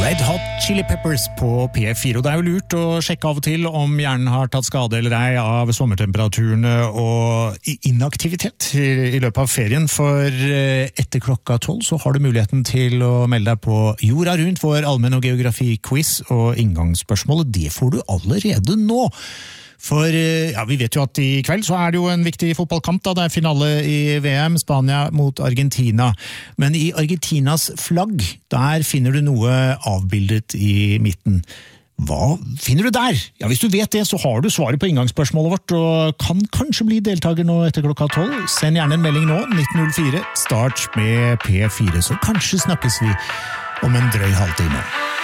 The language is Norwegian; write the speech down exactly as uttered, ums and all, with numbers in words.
Red Hot Chili Peppers på P fire, og det er jo lurt å sjekke av og til om hjernen har tatt skade eller ei av sommertemperaturene og inaktivitet i løpet av ferien, for etter klokka tolv så har du muligheten til å melde deg på Jorda Rundt, vår allmenn- og geografi-quiz, og inngangsspørsmålet, det får du allerede nå. For ja, vi vet jo at i kveld så er det jo en viktig fotballkamp da, det er finale i V M, Spania mot Argentina. Men i Argentinas flagg, der finner du noe avbildet i midten. Hva finner du der? Ja, hvis du vet det, så har du svaret på inngangsspørsmålet vårt, og kan kanskje bli deltaker nå etter klokka tolv. Send gjerne en melding nå, nitten null fire, start med P fire, så kanskje snakkes vi om en drøy halvtime.